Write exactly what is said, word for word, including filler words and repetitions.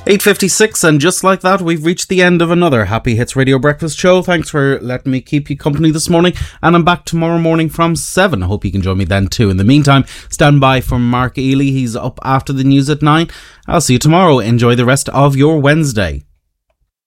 eight fifty-six, and just like that, we've reached the end of another Happy Hits Radio Breakfast Show. Thanks for letting me keep you company this morning, and I'm back tomorrow morning from seven. I hope you can join me then too. In the meantime, stand by for Mark Ely. He's up after the news at nine. I'll see you tomorrow. Enjoy the rest of your Wednesday.